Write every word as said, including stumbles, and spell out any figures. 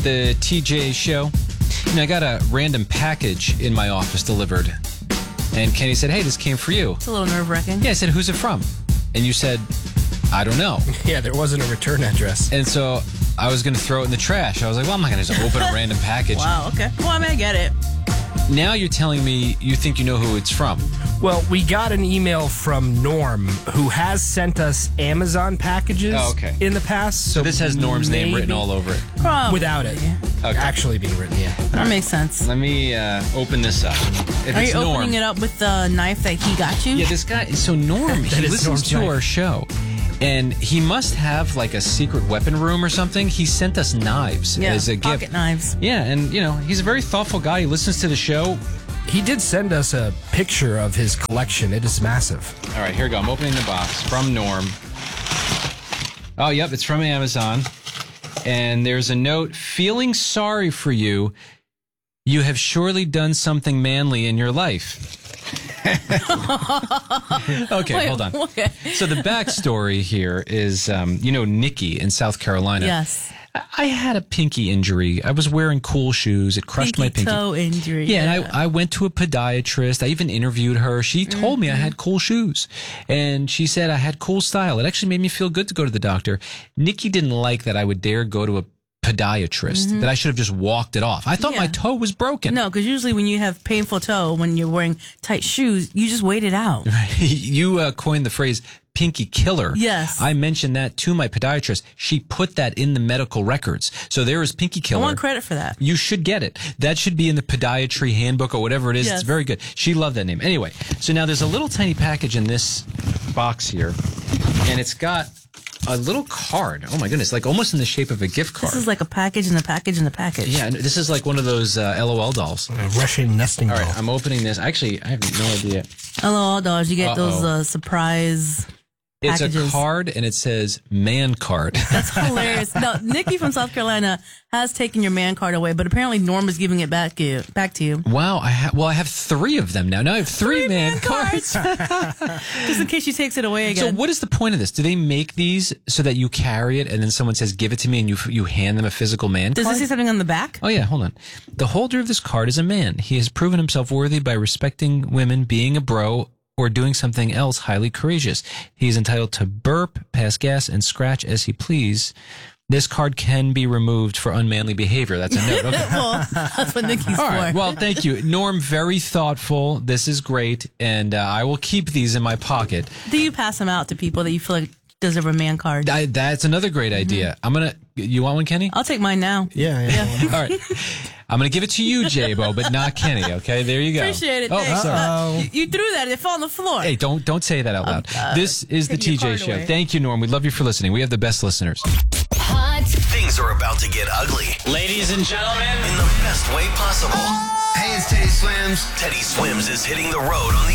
the T J show. You know, I got a random package in my office delivered. And Kenny said, hey, this came for you. It's a little nerve-wracking. Yeah, I said, who's it from? And you said, I don't know. Yeah, there wasn't a return address. And so I was going to throw it in the trash. I was like, well, I'm not going to just open a random package. Wow, okay. Well, I mean, I get it. Now you're telling me you think you know who it's from. Well, we got an email from Norm, who has sent us Amazon packages Oh, okay. in the past. So, So this has Norm's name maybe- written all over it. Probably. Without it. Okay. Actually being written, yeah. That makes sense. Let me uh, open this up. If Are it's you Norm, opening it up with the knife that he got you? Yeah, this guy. So Norm, That he is listens Norm's to knife. our show, and he must have like a secret weapon room or something. He sent us knives Yeah, as a pocket gift. knives. Yeah, and you know he's a very thoughtful guy. He listens to the show. He did send us a picture of his collection. It is massive. All right, here we go. I'm opening the box from Norm. Oh, yep, it's from Amazon. And there's a note, feeling sorry for you. You have surely done something manly in your life. Okay, Wait, hold on. Okay. So the backstory here is, um, you know, Nikki in South Carolina. Yes. I- I had a pinky injury. I was wearing cool shoes. It crushed Pinky my pinky. toe injury. Yeah, and I, I went to a podiatrist. I even interviewed her. She told me I had cool shoes. And she said I had cool style. It actually made me feel good to go to the doctor. Nikki didn't like that I would dare go to a podiatrist, that I should have just walked it off. I thought Yeah. my toe was broken. No, because usually when you have painful toe, when you're wearing tight shoes, you just wait it out. You uh, coined the phrase pinky killer. Yes. I mentioned that to my podiatrist. She put that in the medical records. So there is pinky I killer. want credit for that. You should get it. That should be in the podiatry handbook or whatever it is. Yes. It's very good. She loved that name. Anyway, so now there's a little tiny package in this box here, and it's got a little card. Oh my goodness, like almost in the shape of a gift card. This is like a package in the package in the package. Yeah, and this is like one of those uh, L O L dolls. A Russian nesting All doll. right, I'm opening this. Actually, I have no idea. Hello, dolls. You get those Uh-oh. uh, surprise It's packages. a card, and it says man card. That's hilarious. No, Nikki from South Carolina has taken your man card away, but apparently Norm is giving it back to you. Back to you. Wow, I ha- well, I have three of them now. Now I have three, Three man, man cards. Just in case she takes it away So again. what is the point of this? Do they make these so that you carry it and then someone says, give it to me, and you you hand them a physical man Does card? this say something on the back? Oh, yeah, hold on. The holder of this card is a man. He has proven himself worthy by respecting women, being a bro, or doing something else highly courageous. He is entitled to burp, pass gas, and scratch as he please. This card can be removed for unmanly behavior. That's a note. Okay. Well, that's what Nikki's All for. right. Well, thank you. Norm, very thoughtful. This is great. And uh, I will keep these in my pocket. Do you pass them out to people that you feel like deserve a man card? I, that's another great idea. I'm going to, you want one, Kenny? I'll take mine now. Yeah, yeah. All right. I'm going to give it to you, J-Bo, but not Kenny, okay? There you go. Appreciate it. Oh, Thanks. sorry. Uh, you, you threw that. It fell on the floor. Hey, don't don't say that out loud. uh, this is the taking T your J card Show. away. Thank you, Norm. We love you for listening. We have the best listeners. Hot. Things are about to get ugly Ladies and gentlemen, in the best way possible. Hey, it's Teddy Swims. Teddy Swims is hitting the road on the